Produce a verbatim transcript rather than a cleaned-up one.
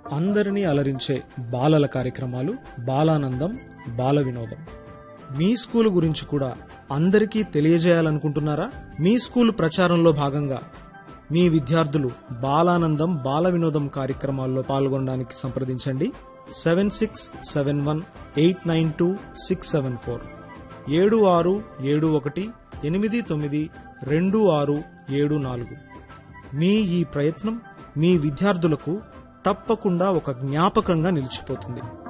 అందరినీ అలరించే బాలల కార్యక్రమాలు, బాలానందం, బాల వినోదం. మీ స్కూలు గురించి కూడా అందరికీ తెలియజేయాలనుకుంటున్నారా? మీ స్కూలు ప్రచారంలో భాగంగా మీ విద్యార్థులు బాలానందం, బాల వినోదం కార్యక్రమాల్లో పాల్గొనడానికి సంప్రదించండి. Seven six seven one eight nine two six seven four ఏడు ఆరు ఏడు ఒకటి ఎనిమిది తొమ్మిది రెండు ఆరు ఏడు నాలుగు. మీ ఈ ప్రయత్నం మీ విద్యార్థులకు తప్పకుండా ఒక జ్ఞాపకంగా నిలిచిపోతుంది.